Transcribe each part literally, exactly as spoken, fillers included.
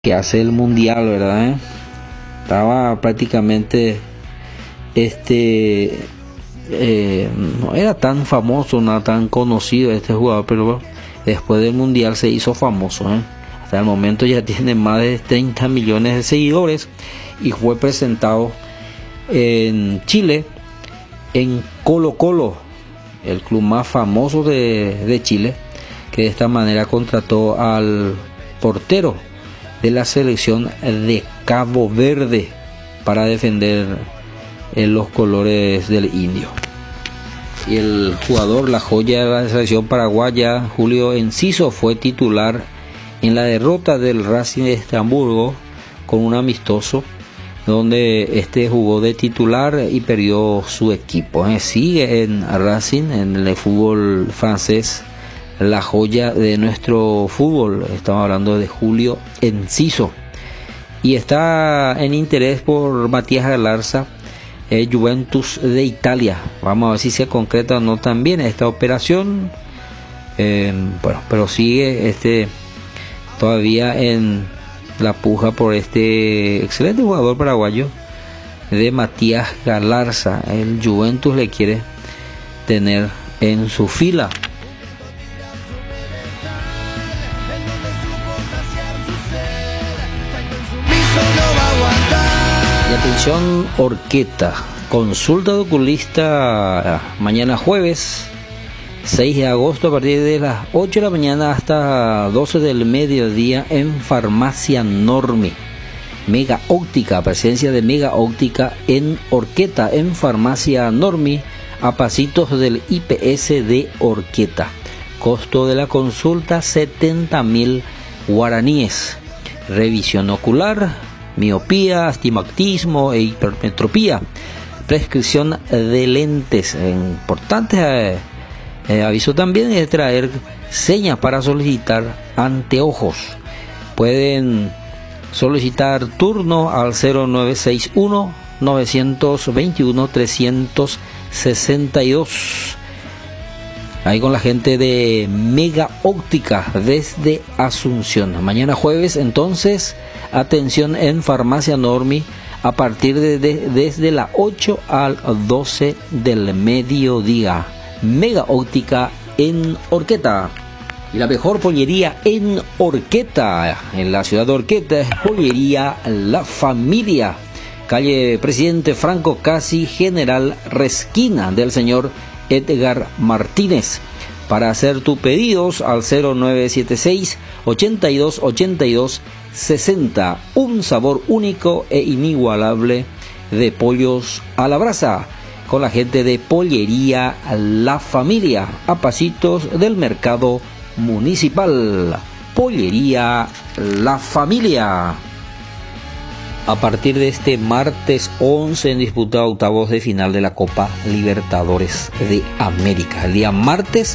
que hace el mundial, ¿verdad? ¿Eh? Estaba prácticamente este eh, no era tan famoso, no tan conocido este jugador, pero después del mundial se hizo famoso, ¿eh? Hasta el momento ya tiene más de treinta millones de seguidores y fue presentado en Chile, en Colo Colo, el club más famoso de, de Chile, que de esta manera contrató al portero de la selección de Cabo Verde para defender eh, los colores del indio. Y el jugador, la joya de la selección paraguaya, Julio Enciso, fue titular en la derrota del Racing de Estrasburgo con un amistoso donde este jugó de titular y perdió su equipo. Eh, sigue en Racing, en el fútbol francés, la joya de nuestro fútbol. Estamos hablando de Julio Enciso. Y está en interés por Matías Galarza, eh, Juventus de Italia. Vamos a ver si se concreta o no también esta operación. Eh, bueno, pero sigue este todavía en la puja por este excelente jugador paraguayo de Matías Galarza. El Juventus le quiere tener en su fila. Y atención, Orqueta, consulta de oculista mañana jueves seis de agosto a partir de las ocho de la mañana hasta doce del mediodía en Farmacia Normi. Mega Óptica, presencia de Mega Óptica en Orqueta, en Farmacia Normi, a pasitos del I P S de Orqueta. Costo de la consulta setenta mil guaraníes. Revisión ocular, miopía, astigmatismo e hipermetropía. Prescripción de lentes. Importante eh, eh, aviso también de traer señas para solicitar anteojos. Pueden solicitar turno al cero nueve seis uno, nueve dos uno, tres seis dos. Ahí con la gente de Mega Óptica desde Asunción. Mañana jueves, entonces, atención en Farmacia Normi a partir de, de desde las ocho al doce del mediodía. Mega Óptica en Orqueta. Y la mejor pollería en Orqueta, en la ciudad de Orqueta, es Pollería La Familia. Calle Presidente Franco Casi, General Resquina, del señor Edgar Martínez. Para hacer tus pedidos al cero nueve siete seis, ochenta y dos ochenta y dos sesenta. Un sabor único e inigualable de pollos a la brasa con la gente de Pollería La Familia, a pasitos del mercado municipal. Pollería La Familia. A partir de este martes once en disputa octavos de final de la Copa Libertadores de América. El día martes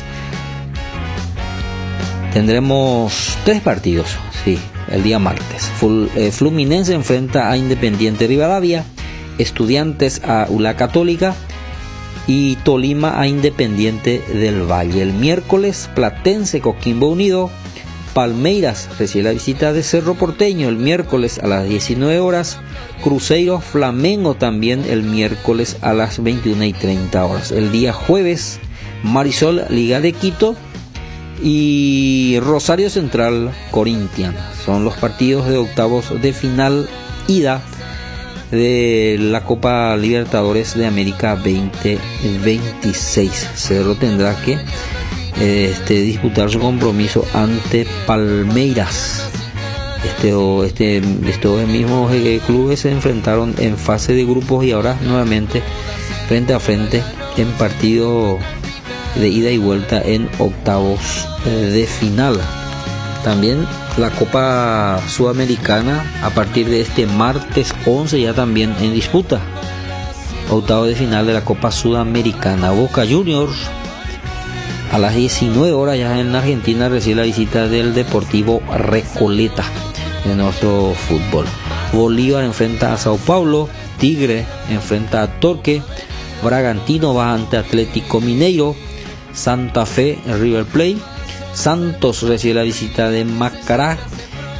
tendremos tres partidos, sí, el día martes. Fluminense enfrenta a Independiente Rivadavia, Estudiantes a U L A Católica y Tolima a Independiente del Valle. El miércoles Platense Coquimbo Unido, Palmeiras recibe la visita de Cerro Porteño el miércoles a las diecinueve horas, Cruzeiro Flamengo también el miércoles a las veintiuna y treinta horas. El día jueves Marisol Liga de Quito y Rosario Central Corinthians. Son los partidos de octavos de final ida de la Copa Libertadores de América veinte veintiséis. Cerro tendrá que Este, disputar su compromiso ante Palmeiras. Este, este, estos mismos eh, clubes se enfrentaron en fase de grupos y ahora nuevamente frente a frente en partido de ida y vuelta en octavos eh, de final. También la Copa Sudamericana a partir de este martes once ya también en disputa. Octavos de final de la Copa Sudamericana. Boca Juniors a las diecinueve horas ya en Argentina recibe la visita del Deportivo Recoleta de nuestro fútbol. Bolívar enfrenta a Sao Paulo, Tigre enfrenta a Torque, Bragantino va ante Atlético Mineiro, Santa Fe River Plate, Santos recibe la visita de Macará,